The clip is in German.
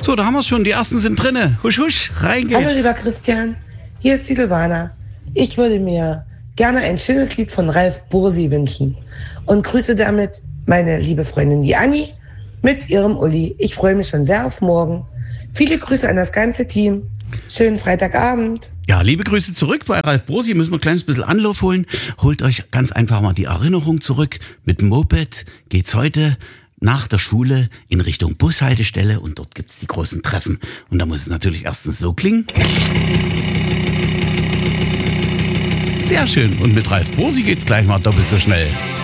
So, da haben wir es schon. Die ersten sind drinne. Husch, husch, rein geht's. Hallo lieber Christian, hier ist die Silvana. Ich würde mir gerne ein schönes Lied von Ralf Bursi wünschen und grüße damit meine liebe Freundin die Anni mit ihrem Uli. Ich freue mich schon sehr auf morgen. Viele Grüße an das ganze Team. Schönen Freitagabend. Ja, liebe Grüße zurück bei Ralf Brosi. Müssen wir ein kleines bisschen Anlauf holen. Holt euch ganz einfach mal die Erinnerung zurück. Mit dem Moped geht's heute nach der Schule in Richtung Bushaltestelle und dort gibt's die großen Treffen. Und da muss es natürlich erstens so klingen. Sehr schön. Und mit Ralf Brosi geht's gleich mal doppelt so schnell.